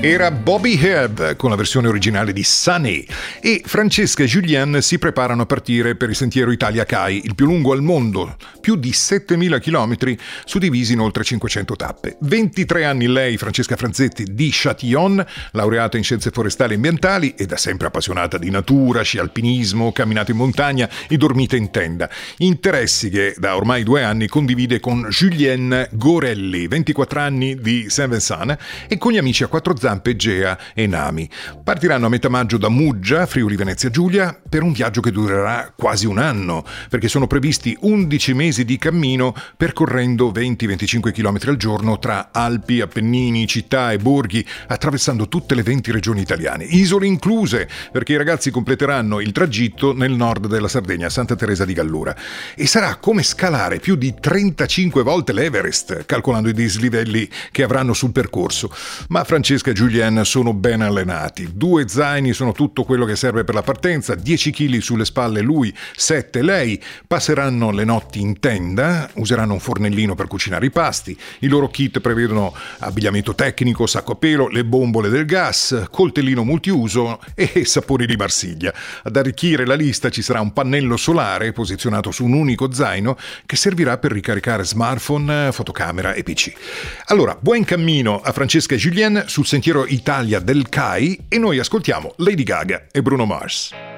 Era Bobby Hebb con la versione originale di Sunny e Francesca e Julien si preparano a partire per il Sentiero Italia-CAI, il più lungo al mondo, più di 7.000 km suddivisi in oltre 500 tappe. 23 anni lei, Francesca Franzetti di Châtillon, laureata in scienze forestali e ambientali e da sempre appassionata di natura, sci alpinismo, camminate in montagna e dormite in tenda. Interessi che da ormai 2 anni condivide con Julien Gorelli, 24 anni di Saint-Vincent, e con gli amici a quattro zampe Gea e Nami. Partiranno a metà maggio da Muggia, Friuli Venezia Giulia, per un viaggio che durerà quasi un anno, perché sono previsti 11 mesi di cammino percorrendo 20-25 km al giorno tra Alpi, Appennini, città e borghi, attraversando tutte le 20 regioni italiane, isole incluse, perché i ragazzi completeranno il tragitto nel nord della Sardegna, Santa Teresa di Gallura. E sarà come scalare più di 35 volte l'Everest, calcolando i dislivelli che avranno sul percorso. Ma Francesca e Julien sono ben allenati. 2 zaini sono tutto quello che serve per la partenza, 10 kg sulle spalle lui, 7 lei. Passeranno le notti in tenda, useranno un fornellino per cucinare i pasti. I loro kit prevedono abbigliamento tecnico, sacco a pelo, le bombole del gas, coltellino multiuso e sapori di Marsiglia. Ad arricchire la lista ci sarà un pannello solare posizionato su un unico zaino che servirà per ricaricare smartphone, fotocamera e PC. Allora, buon cammino a Francesca e Julien sul Sentiero Italia del CAI e noi ascoltiamo Lady Gaga e Bruno Mars.